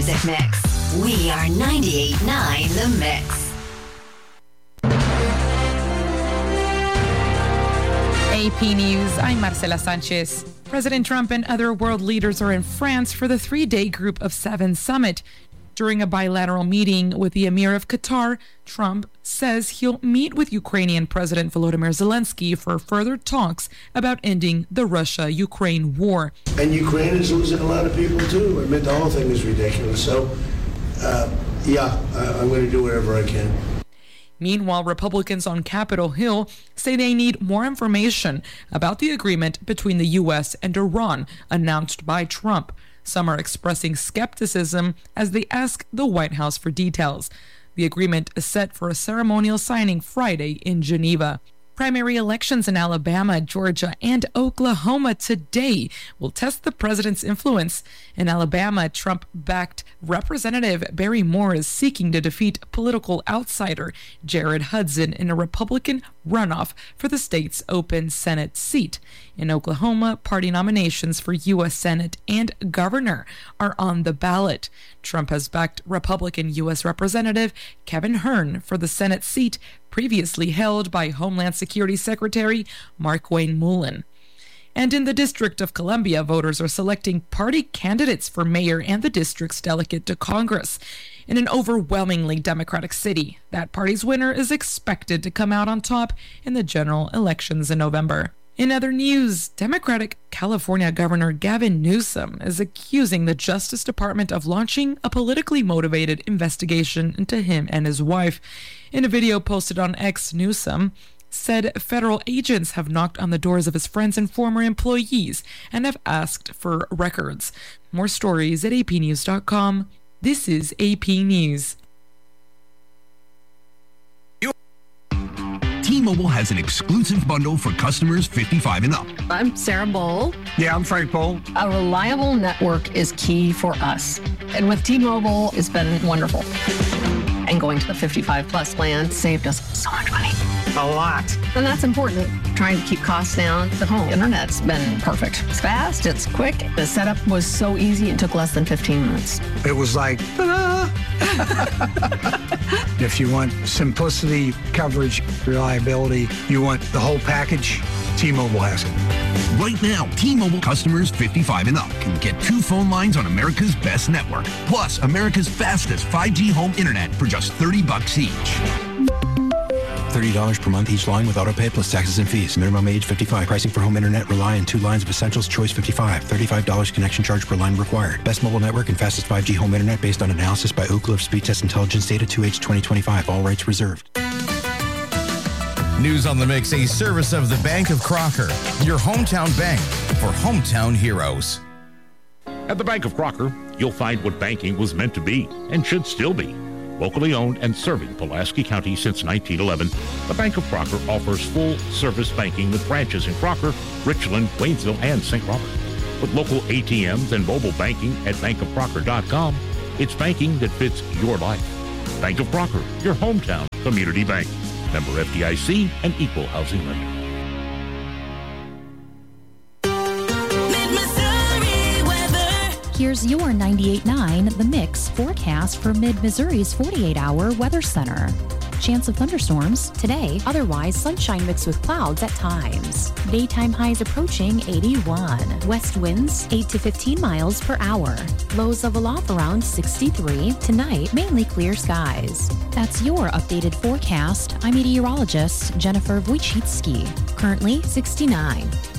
music mix. We are 98.9 The Mix. AP News, I'm Marcela Sanchez. President Trump and other world leaders are in France for the 3-day Group of 7 summit. During a bilateral meeting with the Emir of Qatar, Trump says he'll meet with Ukrainian President Volodymyr Zelensky for further talks about ending the Russia-Ukraine war. And Ukraine is losing a lot of people too. I mean, the whole thing is ridiculous. So, I'm going to do whatever I can. Meanwhile, Republicans on Capitol Hill say they need more information about the agreement between the U.S. and Iran announced by Trump. Some are expressing skepticism as they ask the White House for details. The agreement is set for a ceremonial signing Friday in Geneva. Primary elections in Alabama, Georgia, and Oklahoma today will test the president's influence. In Alabama, Trump-backed Representative Barry Moore is seeking to defeat political outsider Jared Hudson in a Republican runoff for the state's open Senate seat. In Oklahoma, party nominations for U.S. Senate and governor are on the ballot. Trump has backed Republican U.S. Representative Kevin Hern for the Senate seat previously held by Homeland Security Secretary Markwayne Mullin. And in the District of Columbia, voters are selecting party candidates for mayor and the district's delegate to Congress. In an overwhelmingly Democratic city, that party's winner is expected to come out on top in the general elections in November. In other news, Democratic California Governor Gavin Newsom is accusing the Justice Department of launching a politically motivated investigation into him and his wife. In a video posted on X, Newsom said federal agents have knocked on the doors of his friends and former employees and have asked for records. More stories at apnews.com. This is AP News. T-Mobile has an exclusive bundle for customers 55 and up. I'm Sarah Bowl. Yeah, I'm Frank Bowl. A reliable network is key for us. And with T-Mobile, it's been wonderful. And going to the 55 plus plan saved us so much money. A lot. And that's important. Trying to keep costs down. The home internet's been perfect. It's fast, it's quick. The setup was so easy, it took less than 15 minutes. It was like, ta-da! If you want simplicity, coverage, reliability, you want the whole package, T-Mobile has it. Right now, T-Mobile customers 55 and up can get 2 phone lines on America's best network, plus America's fastest 5G home internet for just $30 each. $30 per month each line with autopay plus taxes and fees. Minimum age 55. Pricing for home internet rely on 2 lines of Essentials Choice 55. $35 connection charge per line required. Best mobile network and fastest 5G home internet based on analysis by Ookla of Speed Test Intelligence Data 2H 2025. All rights reserved. News on the Mix, a service of the Bank of Crocker, your hometown bank for hometown heroes. At the Bank of Crocker, you'll find what banking was meant to be and should still be. Locally owned and serving Pulaski County since 1911, the Bank of Crocker offers full-service banking with branches in Crocker, Richland, Waynesville, and St. Robert. With local ATMs and mobile banking at bankofcrocker.com, it's banking that fits your life. Bank of Crocker, your hometown community bank. Member FDIC and equal housing lender. Here's your 98.9 The Mix forecast for Mid-Missouri's 48-hour weather center. Chance of thunderstorms today, otherwise sunshine mixed with clouds at times. Daytime highs approaching 81. West winds 8 to 15 miles per hour. Lows level off around 63. Tonight, mainly clear skies. That's your updated forecast. I'm meteorologist Jennifer Wojcicki. Currently 69.